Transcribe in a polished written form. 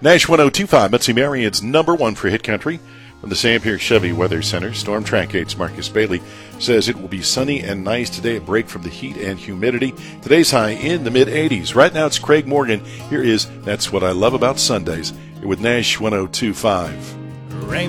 Nash 1025, Mitzi Marion's number one for Hit Country. From the Sam Pierce Chevy Weather Center, Storm Track 8's Marcus Bailey says it will be sunny and nice today, a break from the heat and humidity. Today's high in the mid-80s. Right now it's Craig Morgan. Here is That's What I Love About Sundays with Nash 1025.